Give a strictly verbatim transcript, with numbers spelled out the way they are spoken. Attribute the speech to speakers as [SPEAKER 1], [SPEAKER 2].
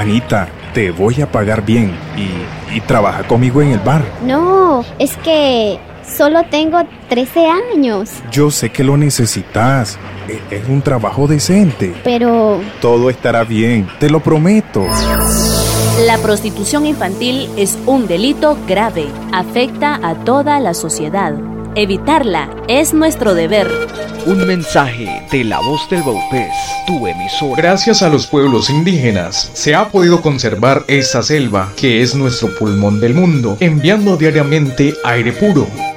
[SPEAKER 1] Anita, te voy a pagar bien y, y trabaja conmigo en el bar.
[SPEAKER 2] No, es que solo tengo trece años.
[SPEAKER 1] Yo sé que lo necesitas. Es un trabajo decente.
[SPEAKER 2] Pero...
[SPEAKER 1] todo estará bien, te lo prometo.
[SPEAKER 3] La prostitución infantil es un delito grave. Afecta a toda la sociedad. Evitarla es nuestro deber.
[SPEAKER 4] Un mensaje de La Voz del Vaupés, tu emisor.
[SPEAKER 5] Gracias a los pueblos indígenas se ha podido conservar esta selva, que es nuestro pulmón del mundo, enviando diariamente aire puro,